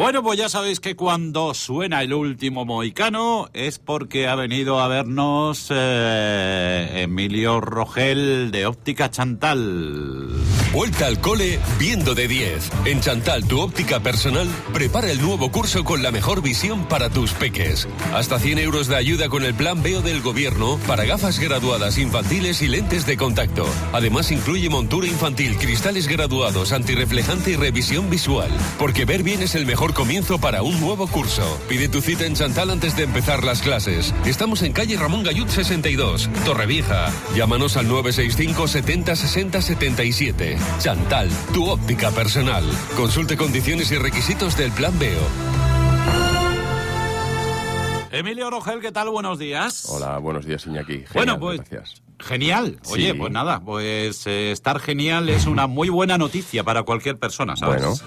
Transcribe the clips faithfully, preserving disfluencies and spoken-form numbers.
Bueno, pues ya sabéis que cuando suena el último mohicano es porque ha venido a vernos eh, Emilio Rogel de Óptica Chantal. Vuelta al cole viendo de diez. En Chantal, tu óptica personal, prepara el nuevo curso con la mejor visión para tus peques. Hasta cien euros de ayuda con el plan B E O del gobierno para gafas graduadas infantiles y lentes de contacto. Además incluye montura infantil, cristales graduados, antirreflejante y revisión visual. Porque ver bien es el mejor comienzo para un nuevo curso. Pide tu cita en Chantal antes de empezar las clases. Estamos en calle Ramón Gallut sesenta y dos, Torrevieja. Llámanos al nueve seis cinco setenta sesenta setenta y siete. Chantal, tu óptica personal. Consulte condiciones y requisitos del plan B E O. Emilio Rogel, ¿qué tal? Buenos días. Hola, buenos días, Iñaki. Genial, bueno, pues gracias. Genial. Oye, sí. Pues nada, pues eh, estar genial es una muy buena noticia para cualquier persona, ¿sabes? Bueno.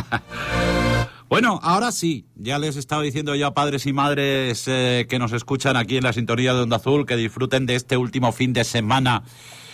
Bueno, ahora sí, ya les estaba diciendo yo a padres y madres eh, que nos escuchan aquí en la sintonía de Onda Azul que disfruten de este último fin de semana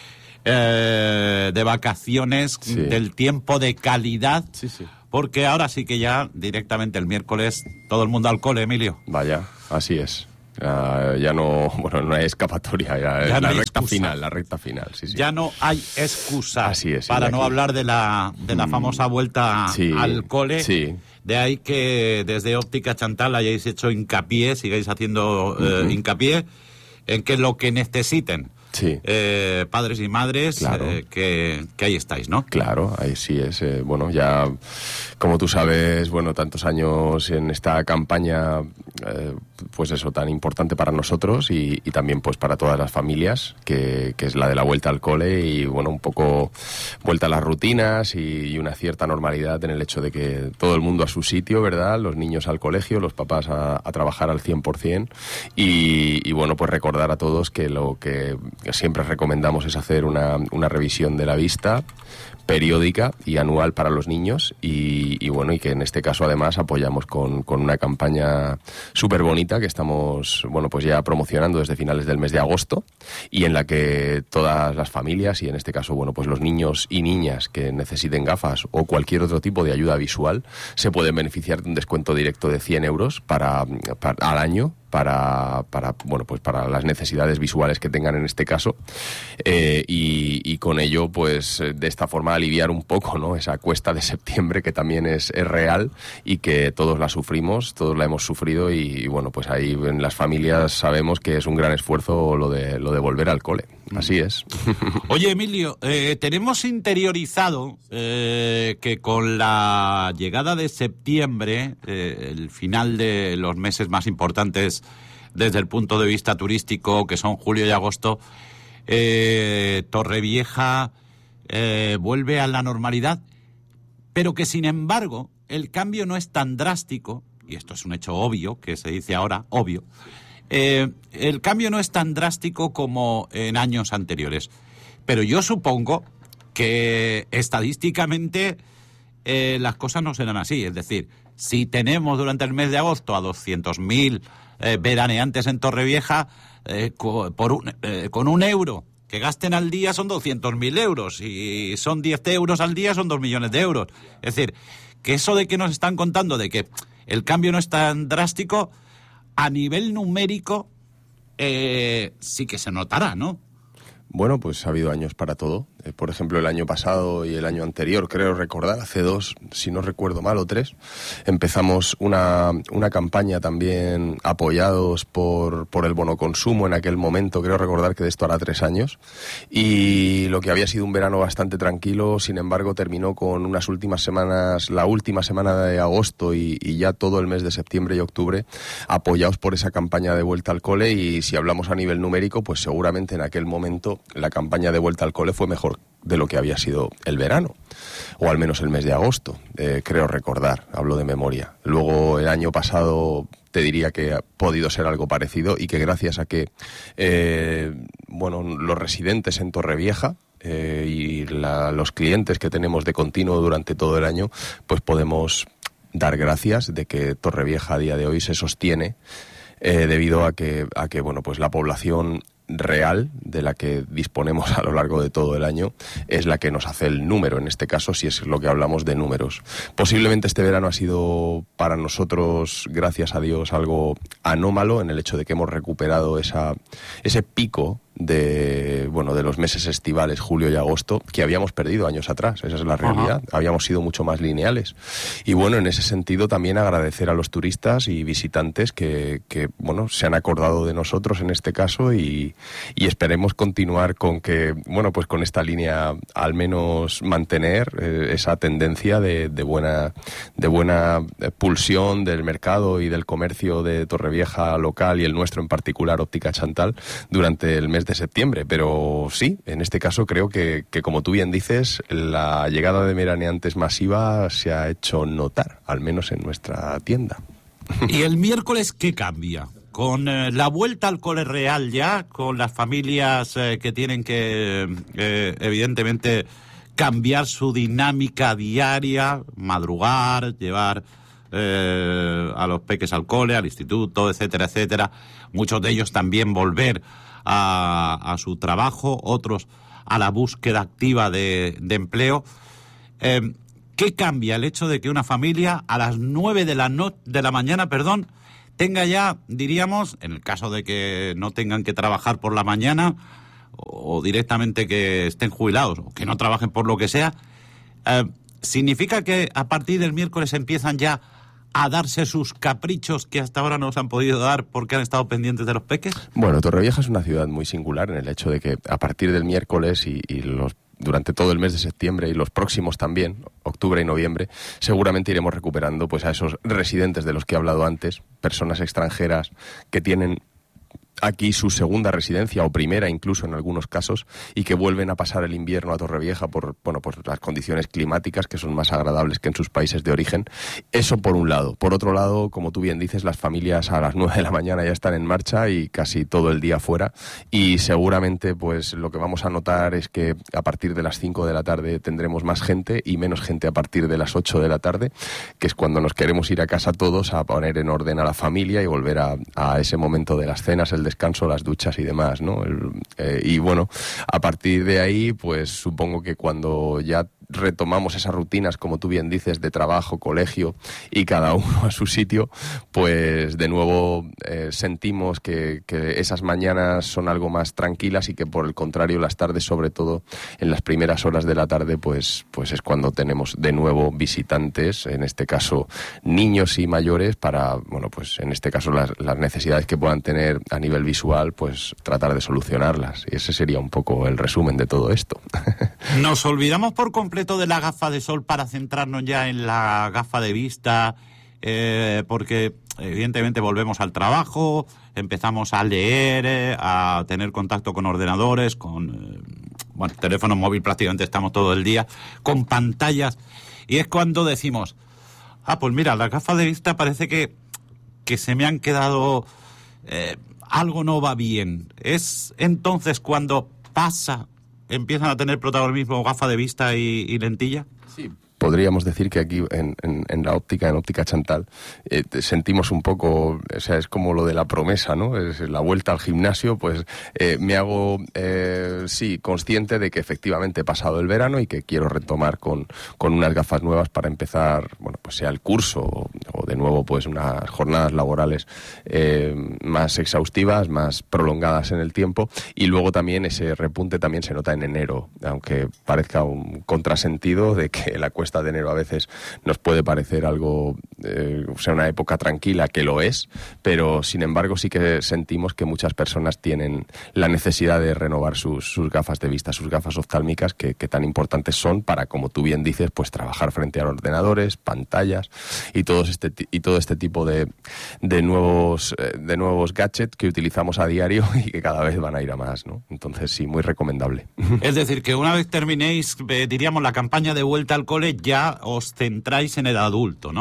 eh, de vacaciones, sí. del tiempo de calidad, sí, sí. porque ahora sí que ya directamente el miércoles todo el mundo al cole, Emilio. Vaya, así es. Uh, ya no, bueno, no hay escapatoria, ya, ya es no la hay recta excusa. final, la recta final, sí, sí. Ya no hay excusa Así es, para sí, no aquí. hablar de la de la famosa vuelta sí, al cole. Sí. De ahí que desde Óptica Chantal hayáis hecho hincapié, sigáis haciendo uh-huh. eh, hincapié en que lo que necesiten. Sí. Eh, padres y madres, claro. eh, que, que ahí estáis, ¿no? Claro, ahí sí es. Eh, bueno, ya, como tú sabes, bueno, tantos años en esta campaña, eh, pues eso, tan importante para nosotros y, y también pues para todas las familias, que, que es la de la vuelta al cole y, bueno, un poco vuelta a las rutinas y, y una cierta normalidad en el hecho de que todo el mundo a su sitio, ¿verdad? Los niños al colegio, los papás a, a trabajar al cien por ciento y, y, bueno, pues recordar a todos que lo que... que siempre recomendamos es hacer una, una revisión de la vista periódica y anual para los niños y, y bueno, y que en este caso además apoyamos con, con una campaña súper bonita que estamos, bueno, pues ya promocionando desde finales del mes de agosto y en la que todas las familias y en este caso, bueno, pues los niños y niñas que necesiten gafas o cualquier otro tipo de ayuda visual se pueden beneficiar de un descuento directo de cien euros para, para al año para, para, bueno, pues para las necesidades visuales que tengan en este caso eh, y, y con ello, pues de esta forma aliviar un poco, ¿no?, esa cuesta de septiembre que también es, es real y que todos la sufrimos, todos la hemos sufrido y, y bueno, pues ahí en las familias sabemos que es un gran esfuerzo lo de, lo de volver al cole. Así es. Oye, Emilio, eh, tenemos interiorizado eh, que con la llegada de septiembre, eh, el final de los meses más importantes desde el punto de vista turístico, que son julio y agosto, eh, Torrevieja eh, vuelve a la normalidad, pero que sin embargo el cambio no es tan drástico, y esto es un hecho obvio, que se dice ahora, obvio, Eh, el cambio no es tan drástico como en años anteriores. Pero yo supongo que estadísticamente eh, las cosas no serán así. Es decir, si tenemos durante el mes de agosto a doscientos mil eh, veraneantes en Torrevieja, eh, co- por un, eh, con un euro que gasten al día son doscientos mil euros. Y son diez euros al día son dos millones de euros. Es decir, que eso de que nos están contando de que el cambio no es tan drástico, a nivel numérico, eh, sí que se notará, ¿no? Bueno, pues ha habido años para todo. Eh, por ejemplo, el año pasado y el año anterior, creo recordar, hace dos, si no recuerdo mal, o tres, empezamos una, una campaña también apoyados por, por el bono consumo en aquel momento, creo recordar que de esto hará tres años, y lo que había sido un verano bastante tranquilo, sin embargo, terminó con unas últimas semanas, la última semana de agosto y, y ya todo el mes de septiembre y octubre, apoyados por esa campaña de vuelta al cole, y si hablamos a nivel numérico, pues seguramente en aquel momento la campaña de vuelta al cole fue mejor de lo que había sido el verano, o al menos el mes de agosto, eh, creo recordar, hablo de memoria. Luego el año pasado te diría que ha podido ser algo parecido y que gracias a que eh, bueno, los residentes en Torrevieja eh, y la, los clientes que tenemos de continuo durante todo el año, pues podemos dar gracias de que Torrevieja a día de hoy se sostiene eh, debido a que, a que bueno, pues la población real de la que disponemos a lo largo de todo el año es la que nos hace el número, en este caso, si es lo que hablamos de números. Posiblemente este verano ha sido para nosotros, gracias a Dios, algo anómalo en el hecho de que hemos recuperado esa, ese pico de bueno de los meses estivales, julio y agosto, que habíamos perdido años atrás. Esa es la realidad. Ajá. Habíamos sido mucho más lineales. Y bueno, en ese sentido también agradecer a los turistas y visitantes que, que bueno, se han acordado de nosotros en este caso y, y esperemos continuar con que, bueno, pues con esta línea al menos mantener eh, esa tendencia de, de buena de buena pulsión del mercado y del comercio de Torrevieja local y el nuestro en particular, Óptica Chantal, durante el mes de septiembre. Pero sí, en este caso creo que, que como tú bien dices, la llegada de veraneantes masiva se ha hecho notar, al menos en nuestra tienda. ¿Y el miércoles qué cambia? Con eh, la vuelta al cole real ya, con las familias eh, que tienen que, eh, evidentemente, cambiar su dinámica diaria, madrugar, llevar eh, a los peques al cole, al instituto, etcétera, etcétera. Muchos de ellos también volver A, a su trabajo, otros a la búsqueda activa de, de empleo. Eh, ¿Qué cambia el hecho de que una familia a las nueve de la, no, de la mañana, perdón, tenga ya, diríamos, en el caso de que no tengan que trabajar por la mañana o directamente que estén jubilados o que no trabajen por lo que sea, eh, significa que a partir del miércoles empiezan ya a darse sus caprichos que hasta ahora no se han podido dar porque han estado pendientes de los peques? Bueno, Torrevieja es una ciudad muy singular en el hecho de que a partir del miércoles y, y los durante todo el mes de septiembre y los próximos también, octubre y noviembre, seguramente iremos recuperando pues a esos residentes de los que he hablado antes, personas extranjeras que tienen aquí su segunda residencia o primera incluso en algunos casos y que vuelven a pasar el invierno a Torrevieja por bueno por las condiciones climáticas que son más agradables que en sus países de origen. Eso por un lado. Por otro lado, como tú bien dices, las familias a las nueve de la mañana ya están en marcha y casi todo el día fuera, y seguramente pues lo que vamos a notar es que a partir de las cinco de la tarde tendremos más gente y menos gente a partir de las ocho de la tarde, que es cuando nos queremos ir a casa todos a poner en orden a la familia y volver a, a ese momento de las cenas, el descanso, las duchas y demás, ¿no? El, eh, y bueno, a partir de ahí, pues supongo que cuando ya retomamos esas rutinas, como tú bien dices, de trabajo, colegio y cada uno a su sitio, pues de nuevo eh, sentimos que, que esas mañanas son algo más tranquilas y que por el contrario las tardes, sobre todo en las primeras horas de la tarde, pues, pues es cuando tenemos de nuevo visitantes, en este caso niños y mayores, para, bueno, pues en este caso las, las necesidades que puedan tener a nivel visual, pues tratar de solucionarlas. Y ese sería un poco el resumen de todo esto. Nos olvidamos por completo de la gafa de sol para centrarnos ya en la gafa de vista, eh, porque evidentemente volvemos al trabajo, empezamos a leer, eh, a tener contacto con ordenadores, con eh, bueno, teléfono móvil prácticamente estamos todo el día, con pantallas, y es cuando decimos, ah, pues mira, la gafa de vista parece que, que se me han quedado, eh, algo no va bien. Es entonces cuando pasa, empiezan a tener protagonismo gafa de vista y, y lentilla. Sí. Podríamos decir que aquí en, en, en la óptica, en Óptica Chantal, eh, sentimos un poco, o sea, es como lo de la promesa, ¿no? Es la vuelta al gimnasio, pues eh, me hago, eh, sí, consciente de que efectivamente he pasado el verano y que quiero retomar con, con unas gafas nuevas para empezar, bueno, pues sea el curso o, o de nuevo pues unas jornadas laborales eh, más exhaustivas, más prolongadas en el tiempo, y luego también ese repunte también se nota en enero, aunque parezca un contrasentido de que la cuestión de enero a veces nos puede parecer algo, eh, o sea, una época tranquila, que lo es, pero sin embargo sí que sentimos que muchas personas tienen la necesidad de renovar sus, sus gafas de vista, sus gafas oftálmicas, que, que tan importantes son para, como tú bien dices, pues trabajar frente a ordenadores, pantallas y, todos este, y todo este tipo de, de, nuevos, eh, de nuevos gadgets que utilizamos a diario y que cada vez van a ir a más, ¿no? Entonces sí, muy recomendable. Es decir, que una vez terminéis, eh, diríamos, la campaña de vuelta al cole, ya os centráis en el adulto, ¿no? Eh,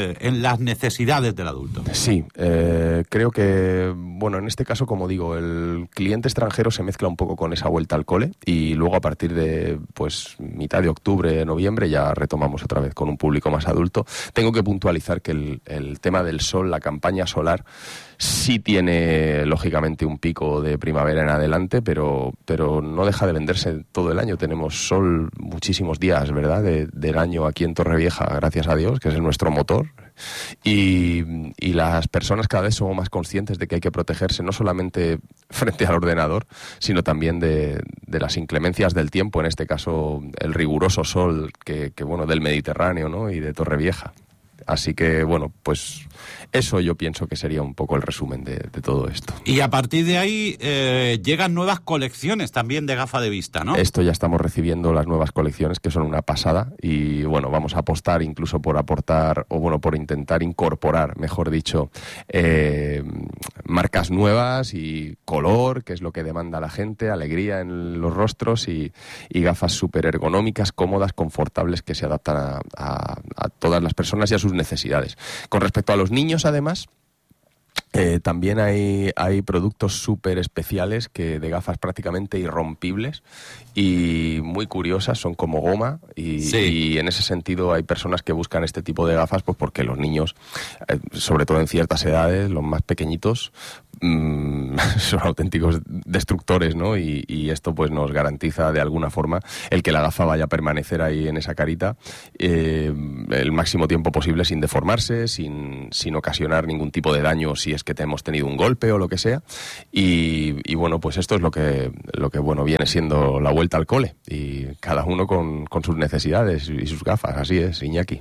eh, en las necesidades del adulto. Sí, eh, creo que, bueno, en este caso, como digo, el cliente extranjero se mezcla un poco con esa vuelta al cole y luego a partir de, pues, mitad de octubre, noviembre, ya retomamos otra vez con un público más adulto. Tengo que puntualizar que el, el tema del sol, la campaña solar, sí tiene, lógicamente, un pico de primavera en adelante, pero, pero no deja de venderse todo el año. Tenemos sol muchísimos días, ¿verdad?, de, del año aquí en Torrevieja, gracias a Dios, que es nuestro motor. Y, y las personas cada vez somos más conscientes de que hay que protegerse no solamente frente al ordenador, sino también de, de las inclemencias del tiempo, en este caso el riguroso sol que, que bueno, del Mediterráneo, ¿no?, y de Torrevieja. Así que, bueno, pues eso yo pienso que sería un poco el resumen de, de todo esto. Y a partir de ahí eh, llegan nuevas colecciones también de gafa de vista, ¿no? Esto ya estamos recibiendo las nuevas colecciones, que son una pasada, y bueno, vamos a apostar incluso por aportar, o bueno, por intentar incorporar, mejor dicho, eh, marcas nuevas y color, que es lo que demanda la gente, alegría en los rostros y, y gafas súper ergonómicas, cómodas, confortables, que se adaptan a, a, a todas las personas y a sus necesidades. Con respecto a los niños, además, eh, también hay, hay productos súper especiales que de gafas prácticamente irrompibles y muy curiosas, son como goma y, sí. y en ese sentido hay personas que buscan este tipo de gafas pues porque los niños, eh, sobre todo en ciertas edades, los más pequeñitos, mmm, son auténticos destructores, ¿no? Y, y esto pues nos garantiza de alguna forma el que la gafa vaya a permanecer ahí en esa carita eh, el máximo tiempo posible sin deformarse, sin, sin ocasionar ningún tipo de daño si es que te hemos tenido un golpe o lo que sea. Y, y bueno, pues esto es lo que, lo que bueno, viene siendo la vuelta al cole. Y cada uno con, con sus necesidades y sus gafas. Así es, Iñaki.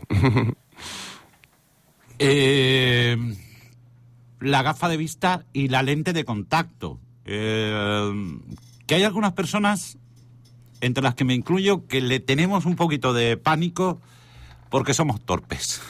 eh, la gafa de vista y la lente de contacto. Eh, que hay algunas personas, entre las que me incluyo, que le tenemos un poquito de pánico porque somos torpes.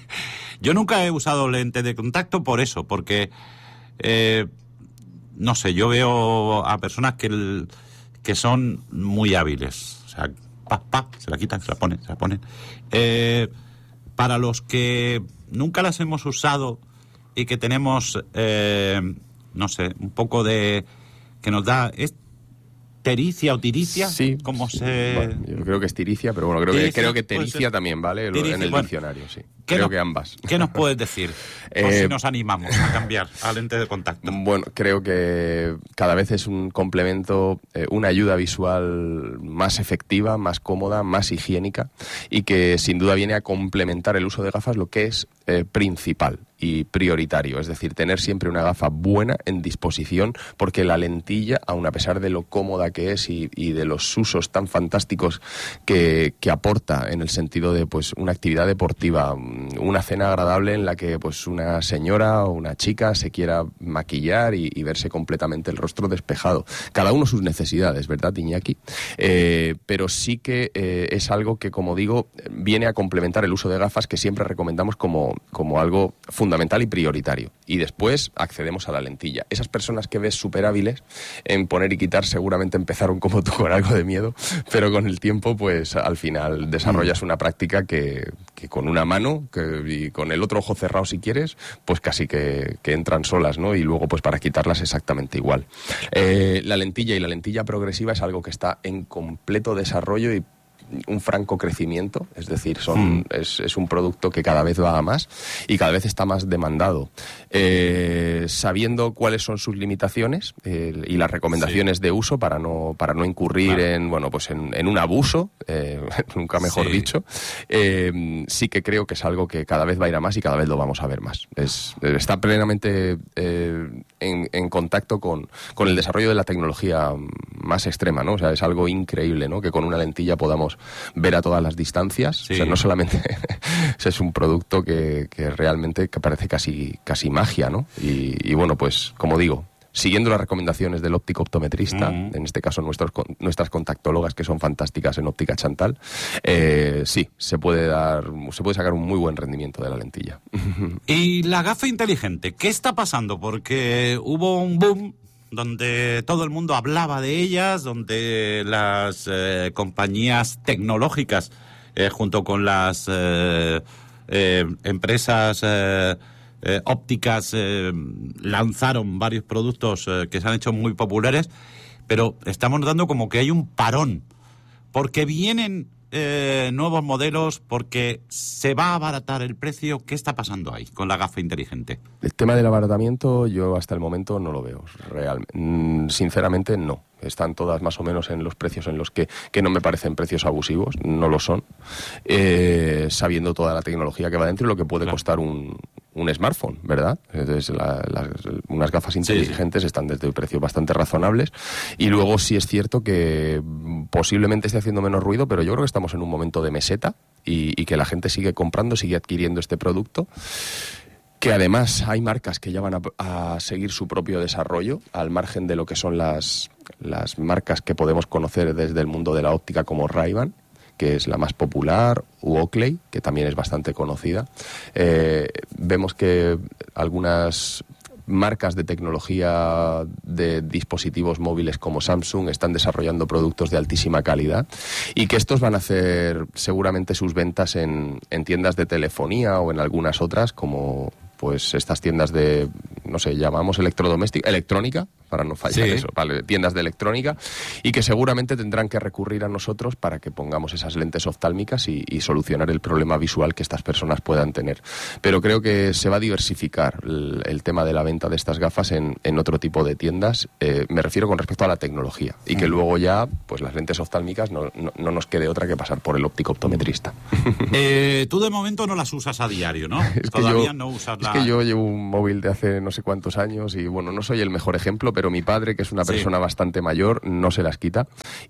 Yo nunca he usado lente de contacto por eso, porque, eh, no sé, yo veo a personas que, el, que son muy hábiles. O sea, pa, pa, se la quitan, se la ponen, se la ponen. Eh, para los que nunca las hemos usado y que tenemos, eh, no sé, un poco de... que nos da... ¿es tericia o tiricia? Sí. ¿Cómo se...? Bueno, yo creo que es tiricia, pero bueno, creo Tiricia, que, creo que puede tericia ser. también, ¿vale? Tiricia, en el bueno. diccionario, sí. ¿Qué Creo no- que ambas. ¿Qué nos puedes decir? Por Eh, si nos animamos a cambiar a lente de contacto. Bueno, creo que cada vez es un complemento, eh, una ayuda visual más efectiva, más cómoda, más higiénica y que sin duda viene a complementar el uso de gafas, lo que es eh, principal y prioritario, es decir, tener siempre una gafa buena en disposición, porque la lentilla, aun a pesar de lo cómoda que es y, y de los usos tan fantásticos que, que aporta en el sentido de pues una actividad deportiva, una cena agradable en la que pues una señora o una chica se quiera maquillar y, y verse completamente el rostro despejado, cada uno sus necesidades, ¿verdad, Iñaki? Eh, pero sí que eh, es algo que, como digo, viene a complementar el uso de gafas, que siempre recomendamos como, como algo fundamental fundamental y prioritario. Y después accedemos a la lentilla. Esas personas que ves súper hábiles en poner y quitar seguramente empezaron como tú con algo de miedo, pero con el tiempo pues al final desarrollas una práctica que, que con una mano que, y con el otro ojo cerrado si quieres, pues casi que, que entran solas, ¿no? Y luego pues para quitarlas exactamente igual. Eh, la lentilla y la lentilla progresiva es algo que está en completo desarrollo y un franco crecimiento, es decir, son, mm. es, es un producto que cada vez va a más y cada vez está más demandado. Eh, sabiendo cuáles son sus limitaciones eh, y las recomendaciones sí. de uso para no, para no incurrir claro. en, bueno, pues en, en un abuso, eh, nunca mejor sí. dicho, eh, sí que creo que es algo que cada vez va a ir a más y cada vez lo vamos a ver más. Es, está plenamente eh, en, en contacto con, con el desarrollo de la tecnología más extrema, ¿no? O sea, es algo increíble, ¿no? Que con una lentilla podamos ver a todas las distancias. Sí. O sea, no solamente es un producto que, que realmente que parece casi, casi magia, ¿no? Y, y bueno, pues como digo, siguiendo las recomendaciones del óptico optometrista, mm. en este caso nuestros, nuestras contactólogas que son fantásticas en óptica Chantal, eh, sí, se puede dar, se puede sacar un muy buen rendimiento de la lentilla. Y la gafa inteligente, ¿qué está pasando? Porque hubo un boom donde todo el mundo hablaba de ellas, donde las eh, compañías tecnológicas, eh, junto con las eh, eh, empresas eh, eh, ópticas eh, lanzaron varios productos eh, que se han hecho muy populares, pero estamos notando como que hay un parón, porque vienen eh, nuevos modelos, porque se va a abaratar el precio. ¿Qué está pasando ahí con la gafa inteligente? El tema del abaratamiento yo hasta el momento no lo veo, realmente. Sinceramente no. Están todas más o menos en los precios en los que, que no me parecen precios abusivos, no lo son, eh, sabiendo toda la tecnología que va dentro y lo que puede claro. costar un, un smartphone, ¿verdad? Entonces, la, la, unas gafas inteligentes sí, sí. están desde precios bastante razonables, y luego sí es cierto que posiblemente esté haciendo menos ruido, pero yo creo que estamos en un momento de meseta y, y que la gente sigue comprando, sigue adquiriendo este producto. Que además hay marcas que ya van a, a seguir su propio desarrollo, al margen de lo que son las, las marcas que podemos conocer desde el mundo de la óptica, como Ray-Ban, que es la más popular, u Oakley, que también es bastante conocida. Eh, vemos que algunas marcas de tecnología de dispositivos móviles como Samsung están desarrollando productos de altísima calidad, y que estos van a hacer seguramente sus ventas en, en tiendas de telefonía o en algunas otras, como pues estas tiendas de, no sé, llamamos electrodoméstico, electrónica, para no fallar sí. eso, vale, tiendas de electrónica, y que seguramente tendrán que recurrir a nosotros para que pongamos esas lentes oftálmicas y, y solucionar el problema visual que estas personas puedan tener. Pero creo que se va a diversificar el, el tema de la venta de estas gafas en, en otro tipo de tiendas, eh, me refiero con respecto a la tecnología, y que mm. luego ya, pues las lentes oftálmicas no, no, no nos quede otra que pasar por el óptico optometrista. Eh, tú de momento no las usas a diario, ¿no? Es Todavía yo, no usas la... Es que yo llevo un móvil de hace no sé cuántos años y, bueno, no soy el mejor ejemplo, pero mi padre, que es una persona sí. bastante mayor, no se las quita.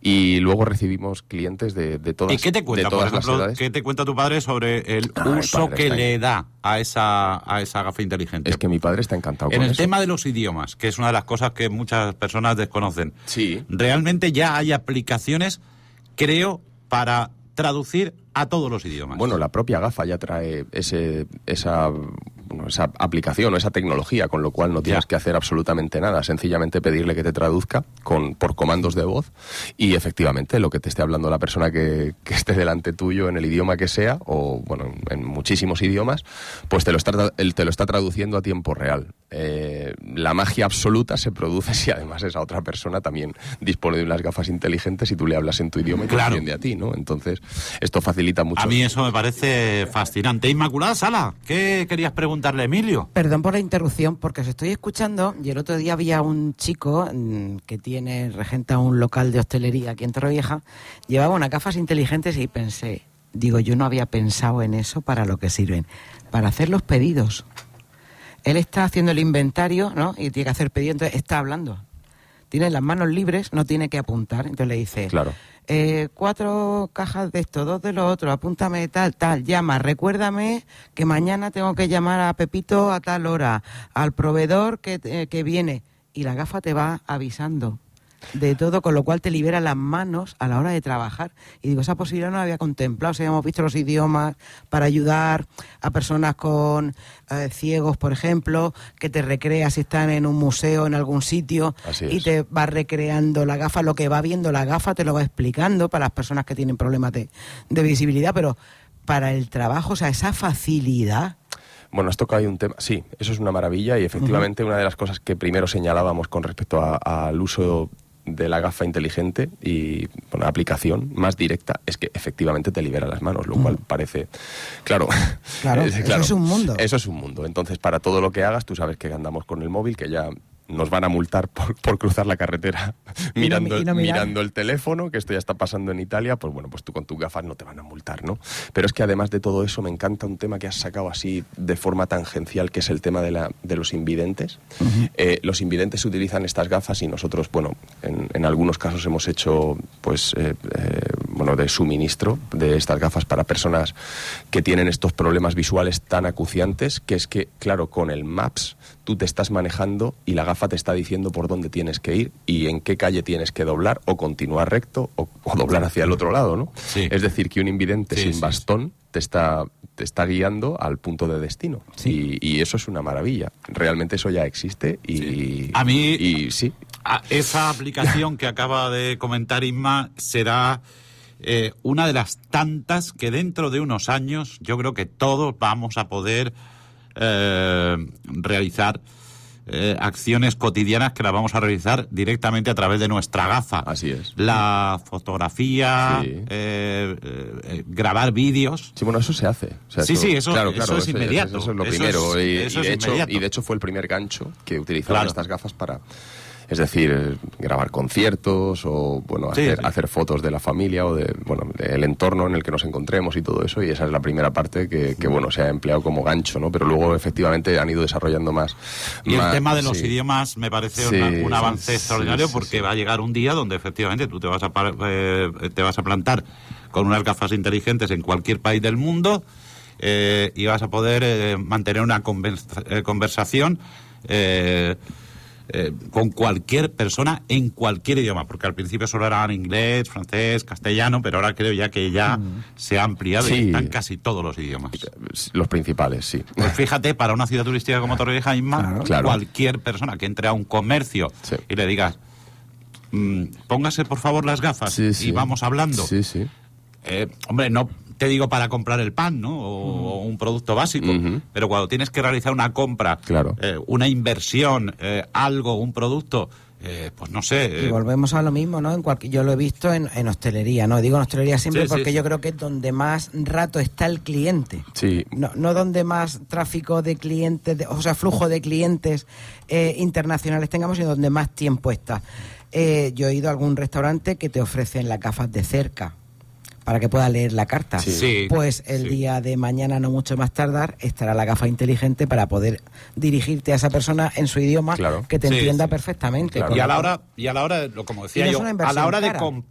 Y luego recibimos clientes de, de todas, ¿Y qué te cuenta, de todas por ejemplo, las edades. ¿Qué te cuenta tu padre sobre el Ah, uso que está... le da a esa, a esa gafa inteligente? Es que mi padre está encantado en con el eso. tema de los idiomas, que es una de las cosas que muchas personas desconocen. Sí. Realmente ya hay aplicaciones, creo, para traducir a todos los idiomas. Bueno, la propia gafa ya trae ese, esa, bueno, esa aplicación o esa tecnología, con lo cual no tienes ya. que hacer absolutamente nada, sencillamente pedirle que te traduzca con, por comandos de voz, y efectivamente lo que te esté hablando la persona que, que esté delante tuyo en el idioma que sea, o bueno, en muchísimos idiomas, pues te lo está, te lo está traduciendo a tiempo real. Eh, la magia absoluta se produce si además esa otra persona también dispone de unas gafas inteligentes y tú le hablas en tu idioma y te claro. entiende a ti, ¿no? Entonces, esto facilita mucho. A mí eso me parece fascinante. Inmaculada Sala, ¿qué querías preguntarle a Emilio? Perdón por la interrupción, porque os estoy escuchando, y el otro día había un chico mmm, que tiene, regenta un local de hostelería aquí en Torrevieja, llevaba unas gafas inteligentes y pensé, digo, yo no había pensado en eso, para lo que sirven, para hacer los pedidos. Él está haciendo el inventario, ¿no? Y tiene que hacer pedido, entonces está hablando. Tiene las manos libres, no tiene que apuntar. Entonces le dice, claro. eh, cuatro cajas de esto, dos de lo otro, apúntame tal, tal, llama, recuérdame que mañana tengo que llamar a Pepito a tal hora, al proveedor que, eh, que viene. Y la gafa te va avisando de todo, con lo cual te libera las manos a la hora de trabajar. Y digo, esa posibilidad no la había contemplado. O sea, hemos visto los idiomas para ayudar a personas con eh, ciegos, por ejemplo, que te recrea si están en un museo, en algún sitio, y te va recreando la gafa, lo que va viendo la gafa te lo va explicando para las personas que tienen problemas de, de visibilidad, pero para el trabajo, o sea, esa facilidad. Bueno, has tocado ahí un tema, sí, eso es una maravilla, y efectivamente uh-huh. una de las cosas que primero señalábamos con respecto al uso de la gafa inteligente y bueno, la aplicación más directa es que efectivamente te libera las manos, lo mm. cual parece, claro, claro, es, claro, eso es un mundo. Eso es un mundo. Entonces, para todo lo que hagas, tú sabes que andamos con el móvil, que ya nos van a multar por, por cruzar la carretera mirando, no, no mirando el teléfono, que esto ya está pasando en Italia, pues bueno, pues tú con tus gafas no te van a multar, ¿no? Pero es que además de todo eso, me encanta un tema que has sacado así de forma tangencial, que es el tema de, la, de los invidentes. Uh-huh. Eh, los invidentes utilizan estas gafas y nosotros, bueno, en, en algunos casos hemos hecho, pues, eh, eh, bueno, de suministro de estas gafas para personas que tienen estos problemas visuales tan acuciantes, que es que, claro, con el Maps tú te estás manejando y la gafa te está diciendo por dónde tienes que ir y en qué calle tienes que doblar, o continuar recto o, o doblar hacia el otro lado, ¿no? Sí. Es decir, que un invidente sí, sin sí, bastón sí. te está te está guiando al punto de destino. Sí. Y, y eso es una maravilla. Realmente eso ya existe y... Sí. A mí, y, sí. a esa aplicación que acaba de comentar Inma será eh, una de las tantas que dentro de unos años yo creo que todos vamos a poder eh, realizar eh, acciones cotidianas que las vamos a realizar directamente a través de nuestra gafa. Así es. La fotografía, Sí. eh, eh, grabar vídeos. Sí, bueno, eso se hace. O sea, Sí, sí, eso- claro, eso claro, es inmediato. Eso, es lo Eso primero. es- y, eso y es de hecho, inmediato. y de hecho fue el primer gancho que utilizaron Claro. estas gafas para... Es decir, grabar conciertos o, bueno, Sí, hacer, sí. hacer fotos de la familia o de, bueno, del entorno en el que nos encontremos y todo eso. Y esa es la primera parte que, que bueno, se ha empleado como gancho, ¿no? Pero luego, efectivamente, han ido desarrollando más. Y más- el tema de los sí. idiomas me parece Sí, una- un avance sí, extraordinario sí, porque sí. va a llegar un día donde efectivamente tú te vas a par- eh, te vas a plantar con unas gafas inteligentes en cualquier país del mundo eh, y vas a poder eh, mantener una conversa- eh, conversación eh, eh, con cualquier persona en cualquier idioma, porque al principio solo eran inglés, francés, castellano, pero ahora creo ya que ya se ha ampliado y Sí. están casi todos los idiomas. Los principales, sí. Pues fíjate, para una ciudad turística como Torrevieja misma, Claro. Claro. cualquier persona que entre a un comercio Sí. y le digas, mm, póngase por favor las gafas Sí, sí. y vamos hablando. Sí, sí. Eh, hombre, no te digo para comprar el pan, ¿no? O, o un producto básico, Ujú. pero cuando tienes que realizar una compra, Claro. eh, una inversión, eh, algo, un producto, eh, pues no sé. Y eh, volvemos a lo mismo, ¿no? En cualquier, yo lo he visto en, en hostelería, ¿no? Digo en hostelería siempre Sí, sí, porque sí. yo creo que es donde más rato está el cliente. Sí. No, no donde más tráfico de clientes, de- o sea, flujo de clientes eh, internacionales tengamos, sino donde más tiempo está. Eh, yo he ido a algún restaurante que te ofrecen las gafas de cerca para que puedas leer la carta. Sí. Sí, Pues el sí. día de mañana, no mucho más tardar, estará la gafa inteligente para poder dirigirte a esa persona en su idioma Claro. que te Sí, entienda sí. perfectamente. Claro. Y a Con la lo hora, y a la hora, lo como decía Y no es yo, una a inversión la hora de cara. comprar